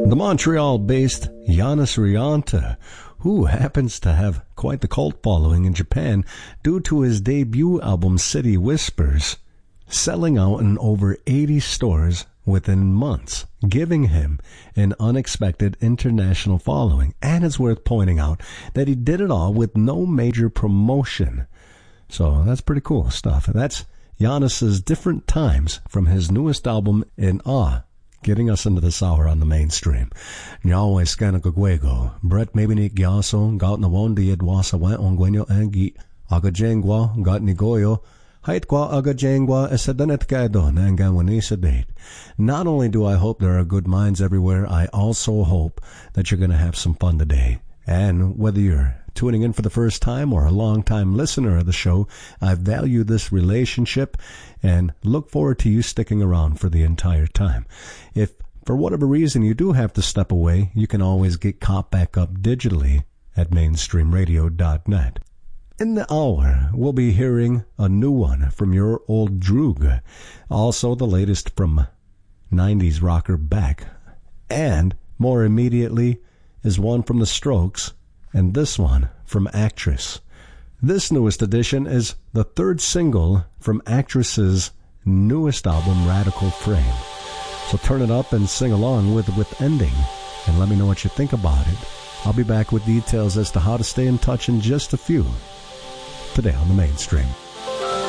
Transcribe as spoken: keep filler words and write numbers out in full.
The Montreal-based Giannis Rianta, who happens to have quite the cult following in Japan due to his debut album City Whispers, selling out in over eighty stores within months, giving him an unexpected international following. And it's worth pointing out that he did it all with no major promotion. So that's pretty cool stuff. That's Giannis's Different Times from his newest album, In Awe, getting us into this hour on the mainstream. Nyawa Skanakaguego, Brett Mabinik Gyaso, Gout Nawondi Edwasa Wan Ongwenyo Angi, Agajengwa, Got Nigoyo, Haitkwa Agajengwa Esedanet Kado, Nanganwanisa date. Not only do I hope there are good minds everywhere, I also hope that you're going to have some fun today. And whether you're tuning in for the first time or a long-time listener of the show, I value this relationship and look forward to you sticking around for the entire time. If, for whatever reason, you do have to step away, you can always get caught back up digitally at mainstream radio dot net. In the hour, we'll be hearing a new one from your old Droog, also the latest from nineties rocker Beck, and more immediately is one from the Strokes, and this one from Actress. This newest edition is the third single from Actress's newest album, Radical Frame. So turn it up and sing along with with Ending, and let me know what you think about it. I'll be back with details as to how to stay in touch in just a few. Today on the Mainstream.